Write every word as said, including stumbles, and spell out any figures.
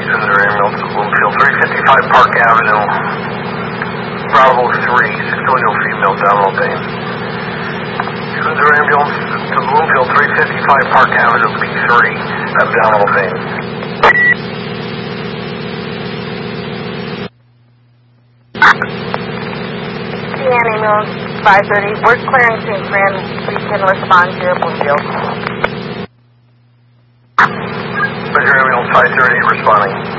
Cruiser ambulance, Bloomfield, three fifty-five Park Avenue, Bravo three, six twenty female, download pain. Cruiser ambulance to Bloomfield, three fifty-five Park Avenue, B three, abdominal pain. C N ambulance, five thirty, we're clearing Saint Fran, we can respond to Bloomfield. Cruiser ambulance, five thirty, responding.